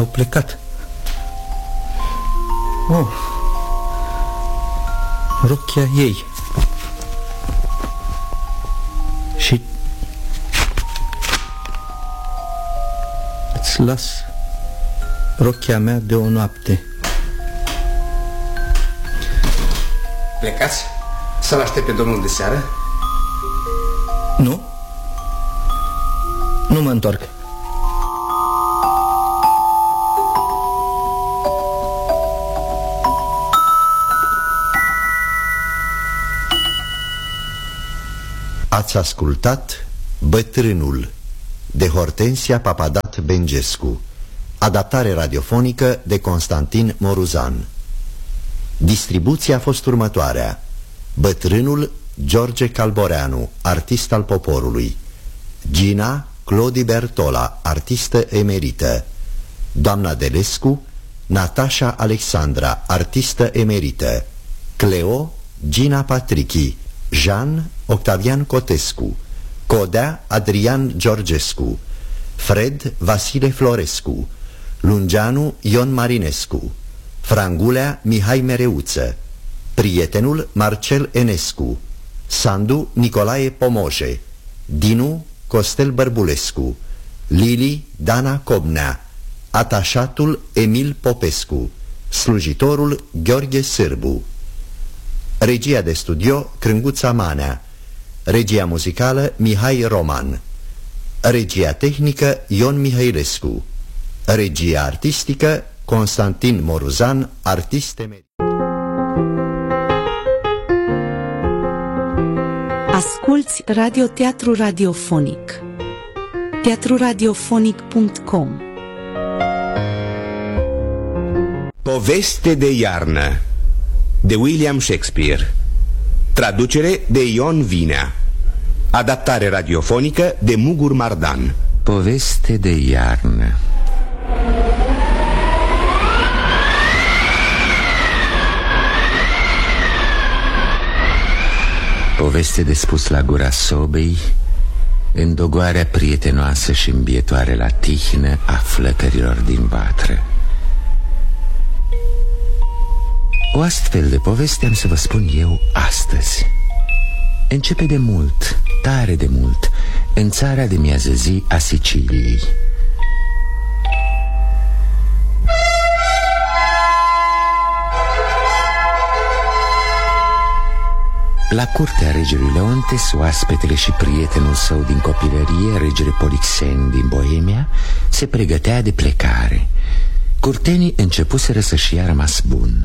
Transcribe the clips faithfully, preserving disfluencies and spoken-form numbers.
Au plecat. Oh, rochia ei. Și îți las rochia mea de o noapte. Plecați? Să-l aștept pe domnul de seară? Nu. Nu mă întorc. Ați ascultat Bătrânul de Hortensia Papadat Bengescu, adaptare radiofonică de Constantin Moruzan. Distribuția a fost următoarea: Bătrânul, George Calboreanu, artist al poporului; Gina, Clodi Bertola, artistă emerită; Doamna Delescu, Natasha Alexandra, artistă emerită; Cleo, Gina Patrichi; Jean, Octavian Cotescu; Codea, Adrian Georgescu; Fred, Vasile Florescu; Lungeanu, Ion Marinescu; Frangulea, Mihai Mereuță; Prietenul, Marcel Enescu; Sandu, Nicolae Pomoje; Dinu, Costel Bărbulescu; Lili, Dana Cobnea; Atașatul, Emil Popescu; Slujitorul, Gheorghe Sârbu. Regia de studio, Crânguța Manea. Regia muzicală, Mihai Roman. Regia tehnică, Ion Mihailescu. Regia artistică, Constantin Moruzan, artist emerit. Asculți radioteatru radiofonic. teatru radiofonic punct com. Poveste de iarnă de William Shakespeare. Traducere de Ion Vinea. Adaptare radiofonică de Mugur Mardan. Poveste de iarnă. Poveste de spus la gura sobei, în dogoarea prietenoasă și îmbietoare la tihnă a flăcărilor din vatră. O astfel de poveste am să vă spun eu astăzi. Începe de mult, tare de mult, în țara de miază zi a Siciliei. La curtea regelui Leontes, oaspetele și prietenul său din copilărie, regele Polixen din Boemia, se pregătea de plecare. Curtenii începuseră să-și ia rămas bun.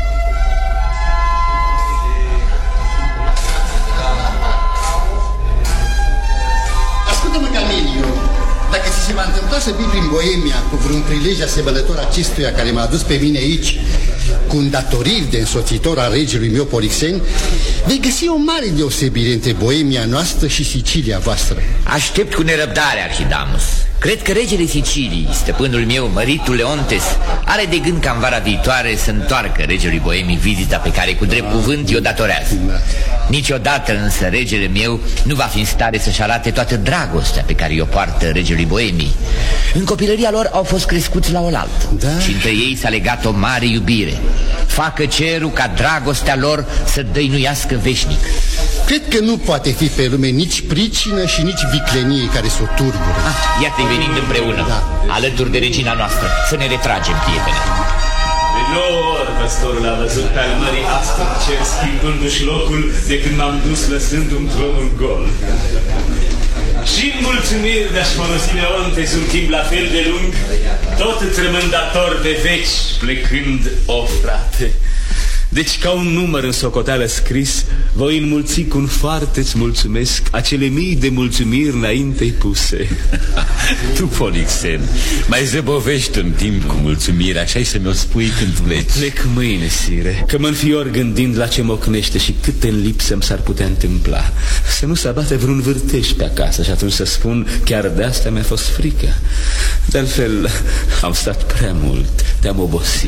Ascultă-mă, Camilio, dacă ți se va întâmpla să vii prin Boemia cu vreun prilej asemănător acestuia care m-a adus pe mine aici, cu îndatoriri de însoțitor al regelui meu Polixen, vei găsi o mare deosebire între Boemia noastră și Sicilia voastră. Aștept cu nerăbdare, Arhidamus. Cred că regele Sicilii, stăpânul meu, măritul Leontes, are de gând ca în vara viitoare să întoarcă regelui Boemii vizita pe care cu drept cuvânt i-o datorează. Niciodată însă regele meu nu va fi în stare să-și arate toată dragostea pe care i-o poartă regelui Boemii. În copilăria lor au fost crescuți la oaltă, da. Și între ei s-a legat o mare iubire. Facă cerul ca dragostea lor să dăinuiască veșnic. Cred că nu poate fi pe lume nici pricină și nici viclenie care să o turbură. ah, Iată-i venind împreună, da. Alături de regina noastră. Să ne retragem, prietene. De nouă ori păstorul a văzut pe al mării astfel cer schimbându-și locul de când m-am dus lăsându-mi tronul gol. Și în mulțumiri de-aș folosi Leontes un timp la fel de lung, tot îți rămân dator de veci plecând, o frate. Deci ca un număr în socoteală scris, voi înmulți cu un foarte îți mulțumesc acele mii de mulțumiri înainte-i puse. Tu, Polixen, mai zăbovești un timp cu mulțumire, așa-i să mi-o spui când pleci. Plec mâine, sire, că mă înfior gândind la ce mocnește și câte în lipsă mi s-ar putea întâmpla. Să nu se abate vreun vârteș pe acasă și atunci să spun, chiar de asta mi-a fost frică. De altfel, am stat prea mult, te-am obosit.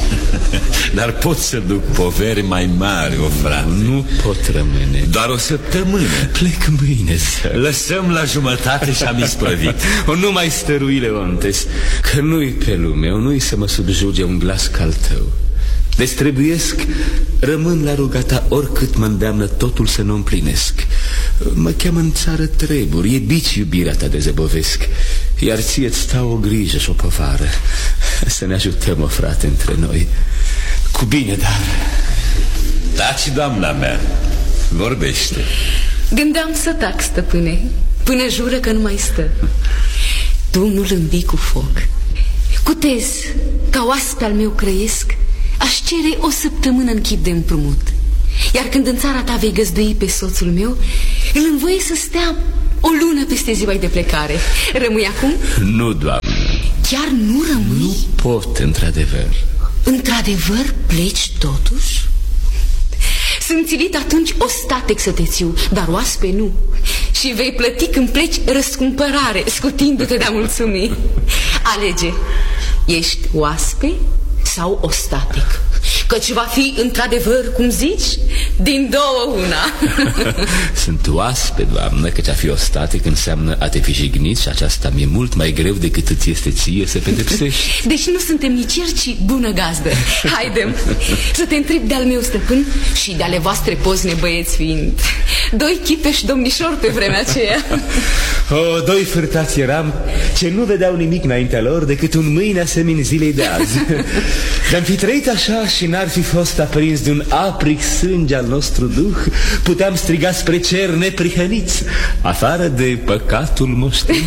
Dar pot să duc poveri mai mari, o frate. Nu pot rămâne. Doar o săptămână. Plec mâine să... Lăsăm la jumătate și am isprăvit. O, nu mai stărui, Leontes, că nu-i pe lume, o nu-i să mă subjuge un glas ca al tău. Deci trebuiesc, rămân la rugata oricât mă îndeamnă totul să nu împlinesc. Mă cheamă în țară treburi, e bici iubirea ta de zăbovesc, iar ție-ți stau o grijă și o povară. Să ne ajutăm, o frate, între noi. Cu bine, dar... Taci, doamna mea, vorbește. Gândeam să tac, stăpâne, până jură că nu mai stă. Tu nu-l îmbii cu foc. Cutez, ca oaspe al meu crăiesc, aș cere o săptămână în chip de împrumut. Iar când în țara ta vei găzdui pe soțul meu, îl învoie să stea o lună peste ziua de plecare. Rămâi acum? Nu, doamnă. Chiar nu rămâi? Nu pot, într-adevăr. Într-adevăr pleci totuși? Sunt țilit atunci ostatec să te țiu, dar oaspe nu. Și vei plăti când pleci răscumpărare, scutindu-te de-a mulțumi. Alege, ești oaspe sau ostatec? Căci va fi într-adevăr, cum zici, din două una. Sunt oaspe, doamnă, căci a fi ostatec înseamnă a te fi jignit și aceasta mi-e mult mai greu decât îți este ție să pedepsești. Deci nu suntem nici ieri, ci bună gazdă. Haidem să te întreb de-al meu stăpân și de ale voastre pozne băieți fiind. Doi chipeși domnișori pe vremea aceea. O, doi fârtați eram ce nu vedeau nimic înaintea lor decât un mâine asemenea zilei de azi. De-am fi trăit așa și n-ar fi fost aprins de un apric sânge al nostru duh, puteam striga spre cer neprihăniți, afară de păcatul moștenit.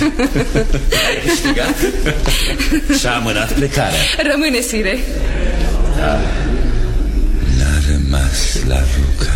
Ai câștigat? Și-a amânat plecarea. Rămâne, sire. Da. N-a rămas la ruga.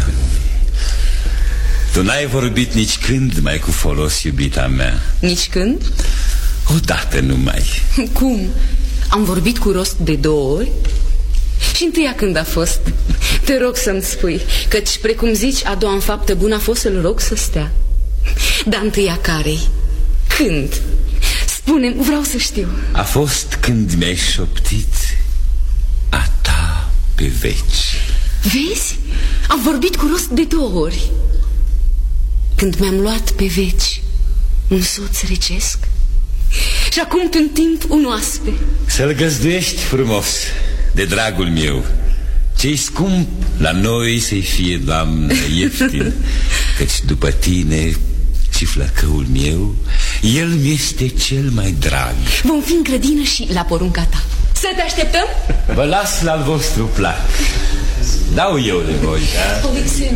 Tu n-ai vorbit nici când mai cu folos, iubita mea. Nici când? Odată numai. Cum? Am vorbit cu rost de două ori? Și întâia când a fost? Te rog să-mi spui, căci, precum zici, a doua în faptă bună a fost să-l rog să stea. Dar întâia care-i? Când? Spune-mi, vreau să știu. A fost când mi-ai șoptit a ta pe veci. Vezi? Am vorbit cu rost de două ori. Când mi-am luat pe veci un soț recesc și acum pe un timp un oaspe. Să-l găzduiești frumos, de dragul meu. Ce-i scump la noi să-i fie, Doamnă, ieftin, căci după tine și flăcăul meu, el mi-este cel mai drag. Vom fi în grădină și la porunca ta. Să te așteptăm? Vă las la-l vostru plac. Dau eu de voi, da?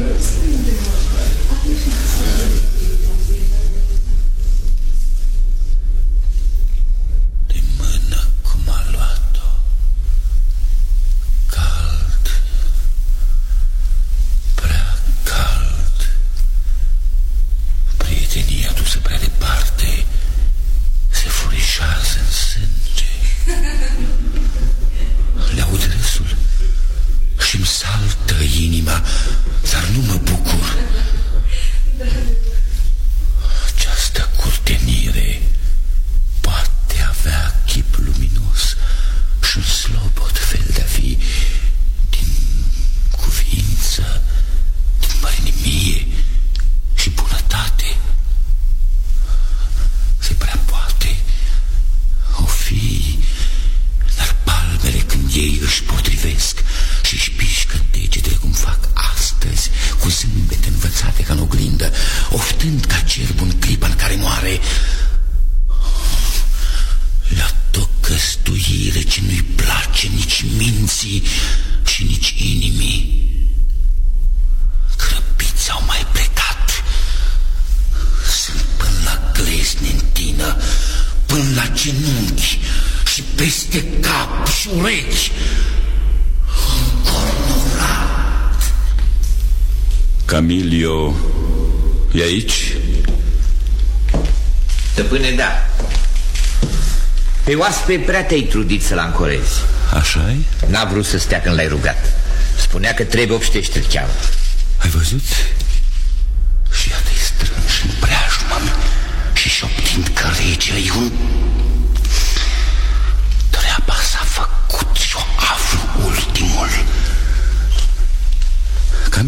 Camilio e aici? Stăpâne, da. Pe oaspe prea te-ai trudit să-l ancorezi. Așa-i? N-a vrut să stea când l-ai rugat. Spunea că trebuie obștește-l cheamă. Ai văzut? Și iată-i strânși în preajmă și șoptind că regele-i un... Treaba s-a făcut.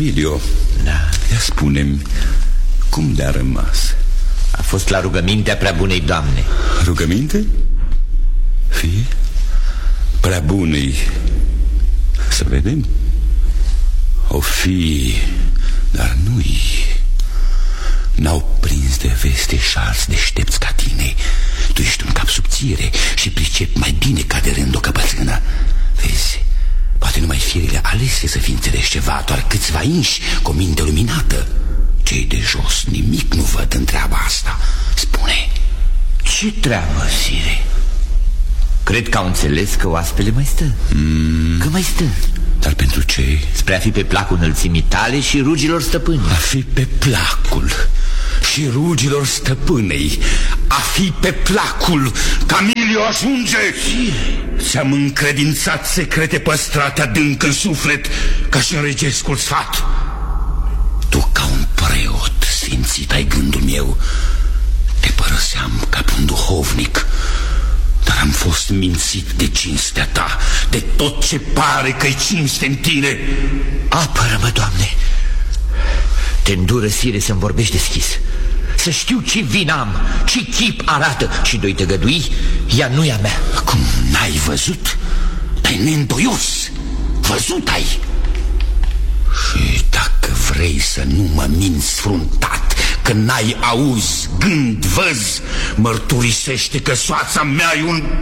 Camilio, da. Ia spune-mi, cum de-a rămas? A fost la rugămintea prea bunei doamne. Rugăminte? Fie? Prea bunei. Să vedem. O fi, dar nu-i. N-au prins de veste și alți deștepți ca tine. Tu ești un cap subțire și pricepi mai bine ca de rând o căpățână. Vezi, poate numai firile alese să fi înțeles ceva, doar câțiva inși cu o minte luminată. Cei de jos nimic nu văd în treaba asta. Spune, ce treabă, sire? Cred că au înțeles că oaspele mai stă. mm. Că mai stă. Dar pentru ce? Spre a fi pe placul înălțimii tale și rugilor stăpânii. A fi pe placul și rugilor stăpânei. A fi pe placul. Camilio, ajunge! Ți-am încredințat secrete păstrate adânc în suflet, ca și în regescul sfat. Tu, ca un preot sfințit ai gândul meu, te părăseam ca pe un duhovnic, dar am fost mințit de cinstea ta, de tot ce pare că-i cinste în tine. Apără-mă, Doamne! Te îndură, sire, să-mi vorbești deschis, să știu ce vin am, ce chip arată și doi tăgădui, ea nu e a mea. Cum, n-ai văzut? Pe neîndoios, văzut ai. Și dacă vrei să nu mă minți fruntat, că n-ai auz, gând, văz, mărturisește că soața mea e un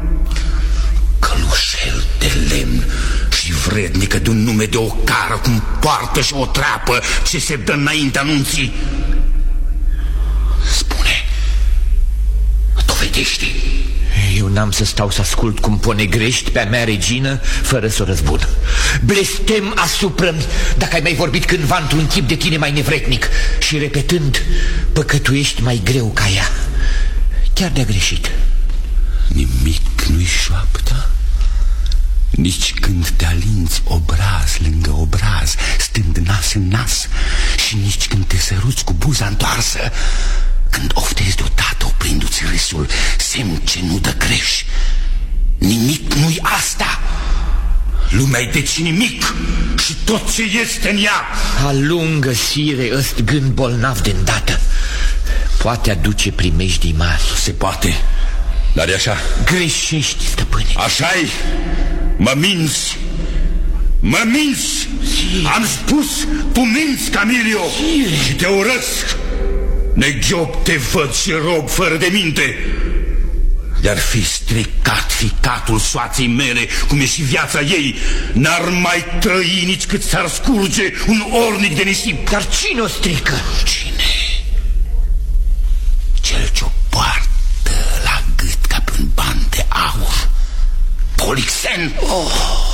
călușel de lemn și vrednică de un nume de ocară, cum poartă și o treapă ce se dă înainte anunții. Spune, dovedește. Eu n-am să stau să ascult cum ponegrești pe-a mea regină fără să o răzbun. Blestem asupra-mi dacă ai mai vorbit cândva într-un chip de tine mai nevretnic și repetând, păcătuiești mai greu ca ea. Chiar de-a greșit. Nimic nu-i șoaptă? Nici când te alinți obraz lângă obraz, stând nas în nas, și nici când te săruți cu buza întoarsă, când oftezi deodată oprindu-ți râsul, semn ce nu dă greș. Nimic nu-i asta. Lumea-i deci nimic și tot ce este în ea. Alungă, sire, ăst gând bolnav de îndată. Poate aduce primejdii mari. Se poate, dar e așa. Greșești, stăpâne. Așa-i. Mă minți. Mă minți. Am spus, tu minți, Camilio. Și te urăsc. Neghiob te văd și rob fără de minte. De-ar fi stricat ficatul soaței mele, cum e și viața ei, n-ar mai trăi nici cât s-ar scurge un ornic de nisip. Dar cine o strică? Cine? Cel ce-o poartă la gât ca pe un ban de aur. Polixen. Oh!